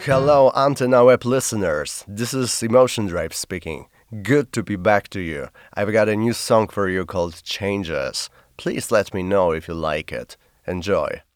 Hello, Antenna Web listeners. This is Emotion Drive speaking. Good to be back to you. I've got a new song for you called Changes. Please let me know if you like it. Enjoy.